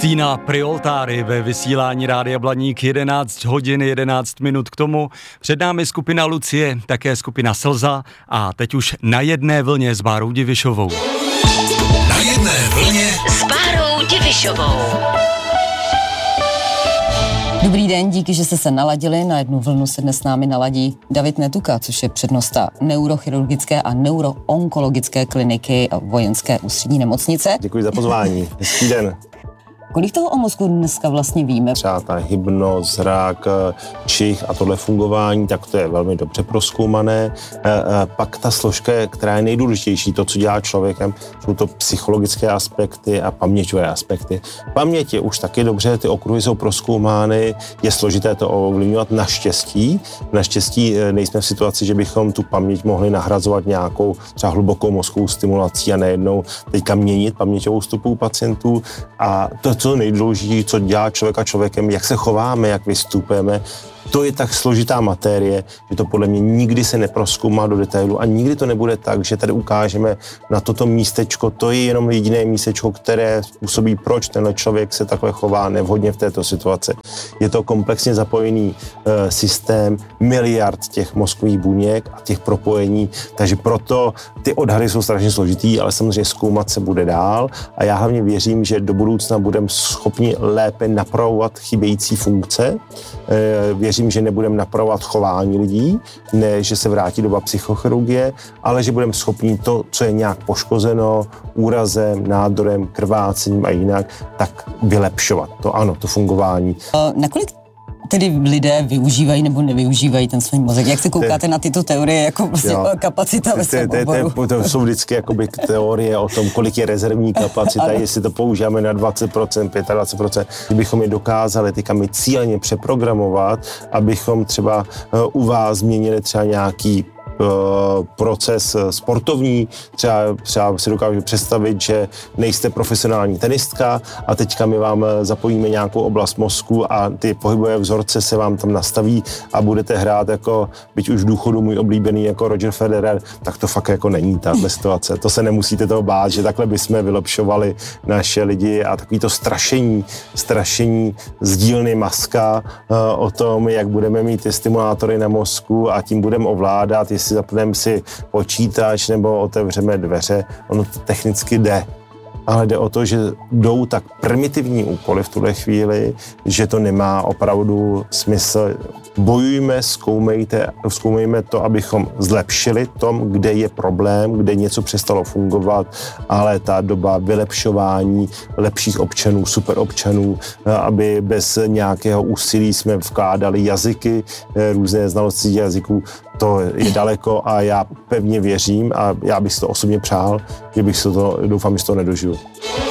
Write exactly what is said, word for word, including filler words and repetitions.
Tina Prioltáry ve vysílání Rádia Blaník, jedenáct hodin jedenáct minut k tomu. Před námi skupina Lucie, také skupina Slza a teď už na jedné vlně s Bárou Divišovou. Na jedné vlně s Bárou Divišovou. Dobrý den, díky, že jste se naladili. Na jednu vlnu se dnes s námi naladí David Netuka, což je přednosta neurochirurgické a neuroonkologické kliniky Vojenské ústřední nemocnice. Děkuji za pozvání. Hezký den. Kolik toho o mozku dneska vlastně víme? Třeba ta hybnost, zrak, čich a tohle fungování, tak to je velmi dobře prozkoumané. Pak ta složka, která je nejdůležitější, to, co dělá člověkem, jsou to psychologické aspekty a paměťové aspekty. Paměť je už taky dobře, ty okruhy jsou prozkoumány, je složité to ovlivňovat naštěstí. Naštěstí nejsme v situaci, že bychom tu paměť mohli nahrazovat nějakou třeba hlubokou mozkovou stimulací a nejednou teďka měnit paměťovou stopu pacientů. A to, co nejdůležitější, co dělá člověka člověkem, jak se chováme, jak vystupujeme, to je tak složitá matérie, že to podle mě nikdy se neprozkoumá do detailu a nikdy to nebude tak, že tady ukážeme na toto místečko, to je jenom jediné místečko, které způsobí, proč tenhle člověk se takhle chová nevhodně v této situaci. Je to komplexně zapojený e, systém miliard těch mozkových buněk a těch propojení, takže proto ty odhady jsou strašně složitý, ale samozřejmě zkoumat se bude dál a já hlavně věřím, že do budoucna budeme schopni lépe napravovat chybějící funkce. E, věřím, že nebudeme napravovat chování lidí, ne, že se vrátí doba psychochirurgie, ale že budeme schopni to, co je nějak poškozeno úrazem, nádorem, krvácením a jinak, tak vylepšovat. To ano, to fungování. Nakolik tedy lidé využívají nebo nevyužívají ten svůj mozek? Jak se koukáte na tyto teorie jako vlastně kapacita ve svém oboru? To jsou vždycky jakoby teorie o tom, kolik je rezervní kapacita, jestli to používáme na dvacet procent, dvacet pět procent. Kdybychom je dokázali teďka my cíleně přeprogramovat, abychom třeba u vás změnili třeba nějaký proces sportovní, třeba, třeba si dokážu představit, že nejste profesionální tenistka a teďka my vám zapojíme nějakou oblast mozku a ty pohybové vzorce se vám tam nastaví a budete hrát jako, byť už v důchodu můj oblíbený jako Roger Federer, tak to fakt jako není tahle situace. To se nemusíte toho bát, že takhle bychom vylepšovali naše lidi a takový to strašení, strašení z dílny Muska o tom, jak budeme mít ty stimulátory na mozku a tím budeme ovládat, jestli zapneme si počítač nebo otevřeme dveře, ono to technicky jde. Ale jde o to, že jdou tak primitivní úkoly v tuhle chvíli, že to nemá opravdu smysl. Bojujme, zkoumejte, zkoumejme to, abychom zlepšili tom, kde je problém, kde něco přestalo fungovat, ale ta doba vylepšování lepších občanů, superobčanů, aby bez nějakého úsilí jsme vkládali jazyky, různé znalosti jazyků, to je daleko a já pevně věřím a já bych si to osobně přál, že bych si to, doufám, že to nedožil.